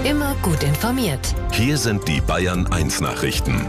Immer gut informiert. Hier sind die Bayern 1 Nachrichten.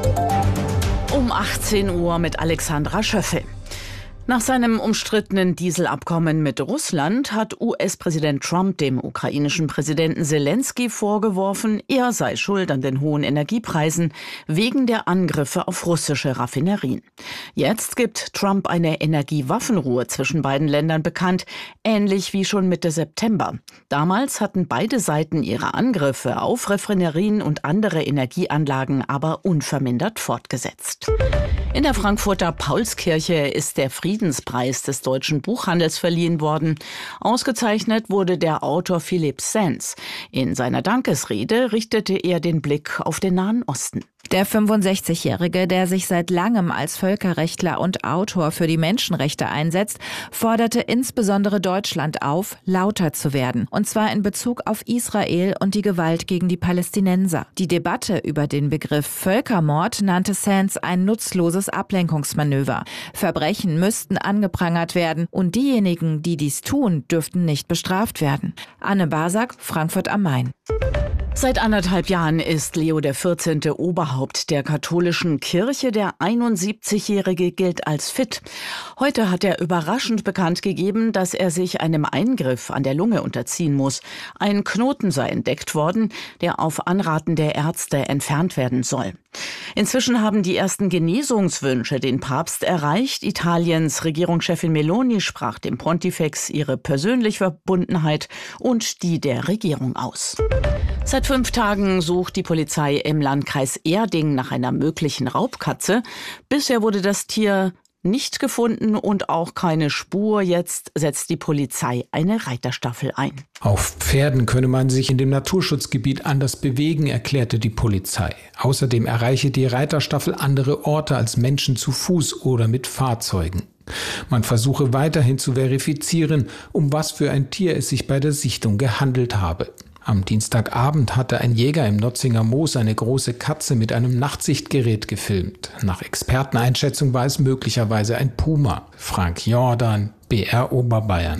Um 18 Uhr mit Alexandra Schöffel. Nach seinem umstrittenen Dieselabkommen mit Russland hat US-Präsident Trump dem ukrainischen Präsidenten Selenskyj vorgeworfen, er sei schuld an den hohen Energiepreisen wegen der Angriffe auf russische Raffinerien. Jetzt gibt Trump eine Energiewaffenruhe zwischen beiden Ländern bekannt, ähnlich wie schon Mitte September. Damals hatten beide Seiten ihre Angriffe auf Raffinerien und andere Energieanlagen aber unvermindert fortgesetzt. In der Frankfurter Paulskirche ist der Friedenspreis des deutschen Buchhandels verliehen worden. Ausgezeichnet wurde der Autor Philipp Sands. In seiner Dankesrede richtete er den Blick auf den Nahen Osten. Der 65-Jährige, der sich seit langem als Völkerrechtler und Autor für die Menschenrechte einsetzt, forderte insbesondere Deutschland auf, lauter zu werden. Und zwar in Bezug auf Israel und die Gewalt gegen die Palästinenser. Die Debatte über den Begriff Völkermord nannte Sands ein nutzloses Ablenkungsmanöver. Verbrechen müssten angeprangert werden und diejenigen, die dies tun, dürften nicht bestraft werden. Anne Basak, Frankfurt am Main. Seit 1,5 Jahren ist Leo XIV. Oberhaupt der katholischen Kirche. Der 71-Jährige gilt als fit. Heute hat er überraschend bekannt gegeben, dass er sich einem Eingriff an der Lunge unterziehen muss. Ein Knoten sei entdeckt worden, der auf Anraten der Ärzte entfernt werden soll. Inzwischen haben die ersten Genesungswünsche den Papst erreicht. Italiens Regierungschefin Meloni sprach dem Pontifex ihre persönliche Verbundenheit und die der Regierung aus. Seit 5 Tagen sucht die Polizei im Landkreis Erding nach einer möglichen Raubkatze. Bisher wurde das Tier nicht gefunden und auch keine Spur. Jetzt setzt die Polizei eine Reiterstaffel ein. Auf Pferden könne man sich in dem Naturschutzgebiet anders bewegen, erklärte die Polizei. Außerdem erreiche die Reiterstaffel andere Orte als Menschen zu Fuß oder mit Fahrzeugen. Man versuche weiterhin zu verifizieren, um was für ein Tier es sich bei der Sichtung gehandelt habe. Am Dienstagabend hatte ein Jäger im Notzinger Moos eine große Katze mit einem Nachtsichtgerät gefilmt. Nach Experteneinschätzung war es möglicherweise ein Puma. Frank Jordan, BR Oberbayern.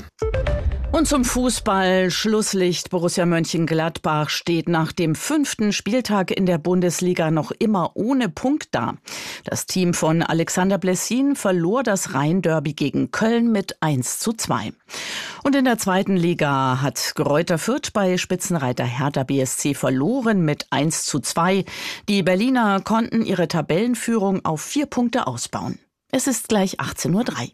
Und zum Fußball. Schlusslicht Borussia Mönchengladbach steht nach dem 5. Spieltag in der Bundesliga noch immer ohne Punkt da. Das Team von Alexander Blessin verlor das Rhein-Derby gegen Köln mit 1:2. Und in der 2. Liga hat Greuther Fürth bei Spitzenreiter Hertha BSC verloren mit 1:2. Die Berliner konnten ihre Tabellenführung auf 4 Punkte ausbauen. Es ist gleich 18:03 Uhr.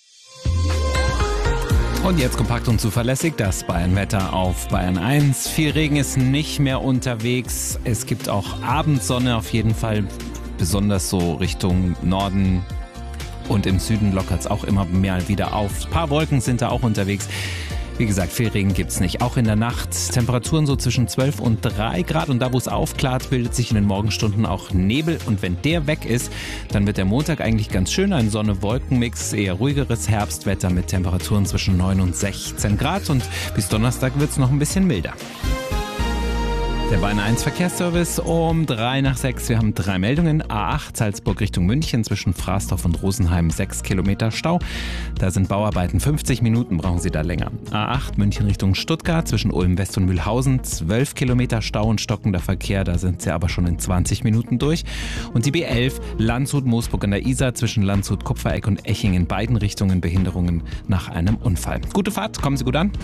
Und jetzt kompakt und zuverlässig das Bayern-Wetter auf Bayern 1. Viel Regen ist nicht mehr unterwegs. Es gibt auch Abendsonne auf jeden Fall, besonders so Richtung Norden. Und im Süden lockert es auch immer mehr wieder auf. Ein paar Wolken sind da auch unterwegs. Wie gesagt, viel Regen gibt's nicht. Auch in der Nacht Temperaturen so zwischen 12 und 3 Grad. Und da, wo es aufklart, bildet sich in den Morgenstunden auch Nebel. Und wenn der weg ist, dann wird der Montag eigentlich ganz schön. Ein Sonne-Wolken-Mix, eher ruhigeres Herbstwetter mit Temperaturen zwischen 9 und 16 Grad. Und bis Donnerstag wird's noch ein bisschen milder. Der Bayern 1 Verkehrsservice um 5:03. Wir haben 3 Meldungen. A8 Salzburg Richtung München zwischen Frasdorf und Rosenheim 6 Kilometer Stau. Da sind Bauarbeiten, 50 Minuten brauchen Sie da länger. A8 München Richtung Stuttgart zwischen Ulm West und Mühlhausen 12 Kilometer Stau und stockender Verkehr. Da sind Sie aber schon in 20 Minuten durch. Und die B11 Landshut-Moosburg an der Isar zwischen Landshut-Kupfereck und Eching in beiden Richtungen Behinderungen nach einem Unfall. Gute Fahrt, kommen Sie gut an.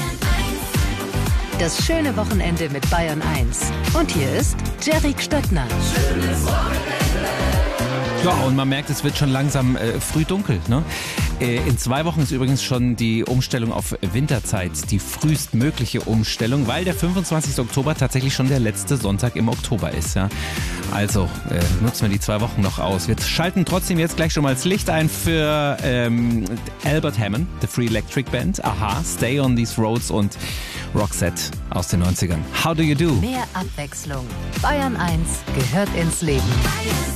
Das schöne Wochenende mit Bayern 1. Und hier ist Jerry Stöttner. Schönes Wochenende. Ja, und man merkt, es wird schon langsam früh dunkel, ne? In 2 Wochen ist übrigens schon die Umstellung auf Winterzeit, die frühestmögliche Umstellung, weil der 25. Oktober tatsächlich schon der letzte Sonntag im Oktober ist. Ja? Also nutzen wir die 2 Wochen noch aus. Wir schalten trotzdem jetzt gleich schon mal das Licht ein für Albert Hammond, The Free Electric Band, Aha, Stay on These Roads und Roxette aus den 90ern. How do you do? Mehr Abwechslung. Bayern 1 gehört ins Leben.